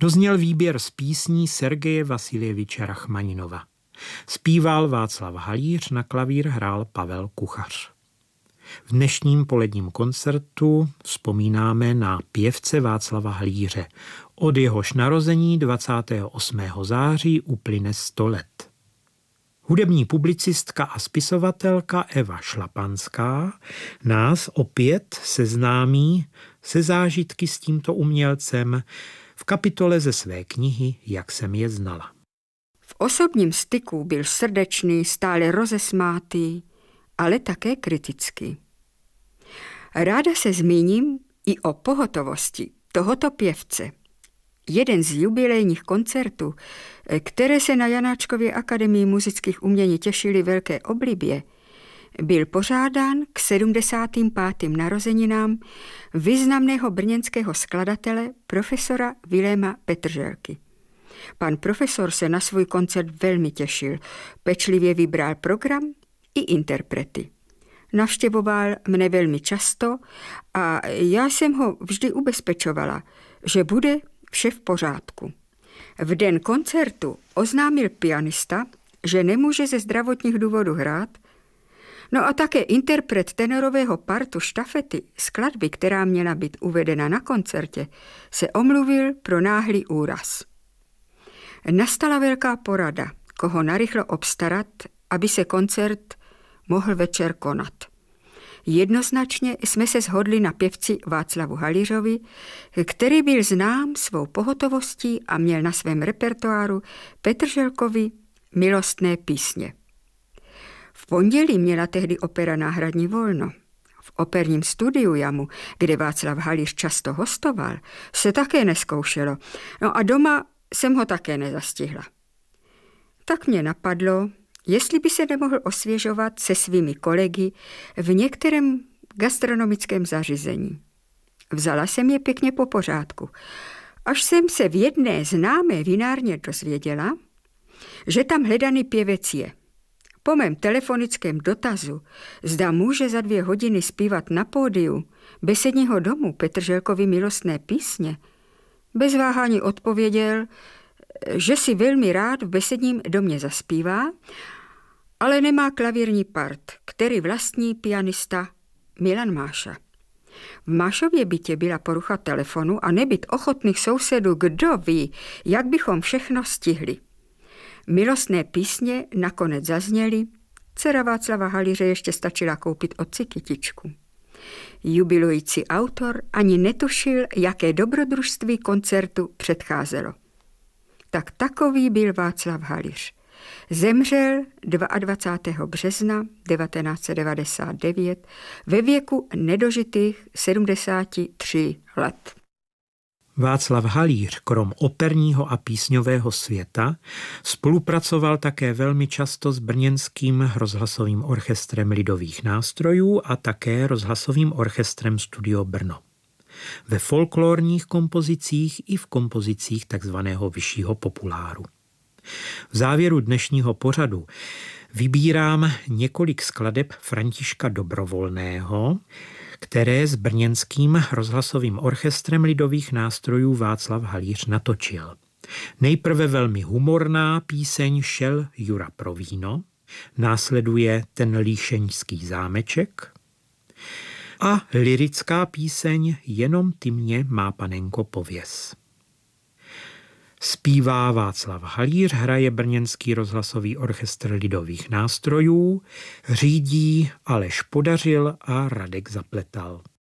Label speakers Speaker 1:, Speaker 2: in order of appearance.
Speaker 1: Dozněl výběr z písní Sergeje Vasiljeviče Rachmaninova. Zpíval Václav Halíř, na klavír hrál Pavel Kuchař. V dnešním poledním koncertu vzpomínáme na pěvce Václava Halíře. Od jehož narození 28. září uplyne 100 let. Hudební publicistka a spisovatelka Eva Šlapanská nás opět seznámí se zážitky s tímto umělcem v kapitole ze své knihy Jak jsem je znala.
Speaker 2: V osobním styku byl srdečný, stále rozesmátý, ale také kritický. Ráda se zmíním i o pohotovosti tohoto pěvce. Jeden z jubilejních koncertů, které se na Janáčkově akademii muzických umění těšily velké oblibě, byl pořádán k 75. narozeninám významného brněnského skladatele profesora Viléma Petrželky. Pan profesor se na svůj koncert velmi těšil, pečlivě vybral program i interprety. Navštěvoval mne velmi často a já jsem ho vždy ubezpečovala, že bude vše v pořádku. V den koncertu oznámil pianista, že nemůže ze zdravotních důvodů hrát, no a také interpret tenorového partu štafety skladby, která měla být uvedena na koncertě, se omluvil pro náhlý úraz. Nastala velká porada, koho narychlo obstarat, aby se koncert mohl večer konat. Jednoznačně jsme se shodli na pěvci Václavu Halířovi, který byl znám svou pohotovostí a měl na svém repertoáru Petrželkovi milostné písně. V pondělí měla tehdy opera Náhradní volno. V operním studiu Jamu, kde Václav Halíř často hostoval, se také neskoušelo. No a doma jsem ho také nezastihla. Tak mě napadlo, jestli by se nemohl osvěžovat se svými kolegy v některém gastronomickém zařízení. Vzala jsem je pěkně po pořádku, až jsem se v jedné známé vinárně dozvěděla, že tam hledaný pěvec je. Po mém telefonickém dotazu, zda může za 2 hodiny zpívat na pódiu besedního domu Petrželkovi milostné písně, bez váhání odpověděl, že si velmi rád v besedním domě zaspívá, ale nemá klavírní part, který vlastní pianista Milan Máša. V Mášově bytě byla porucha telefonu a nebyt ochotných sousedů, kdo ví, jak bychom všechno stihli. Milostné písně nakonec zazněly, dcera Václava Halíře ještě stačila koupit otci kytičku. Jubilující autor ani netušil, jaké dobrodružství koncertu předcházelo. Tak takový byl Václav Halíř. Zemřel 22. března 1999 ve věku nedožitých 73 let.
Speaker 1: Václav Halíř, krom operního a písňového světa, spolupracoval také velmi často s brněnským rozhlasovým orchestrem lidových nástrojů a také rozhlasovým orchestrem Studio Brno. Ve folklorních kompozicích i v kompozicích takzvaného vyššího populáru. V závěru dnešního pořadu vybírám několik skladeb Františka Dobrovolného, které s brněnským rozhlasovým orchestrem lidových nástrojů Václav Halíř natočil. Nejprve velmi humorná píseň Šel Jura pro víno, následuje Ten líšeňský zámeček a lyrická píseň Jenom ty mě, má panenko, pověz. Zpívá Václav Halíř, hraje brněnský rozhlasový orchestr lidových nástrojů, řídí Aleš Podařil a Radek Zapletal.